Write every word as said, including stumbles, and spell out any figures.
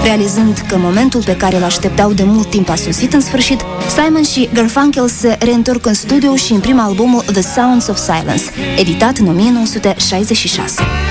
Realizând că momentul pe care îl așteptau de mult timp a sosit în sfârșit, Simon și Garfunkel se reîntorc în studio și imprimă albumul The Sounds of Silence, editat în o mie nouă sute șaizeci și șase.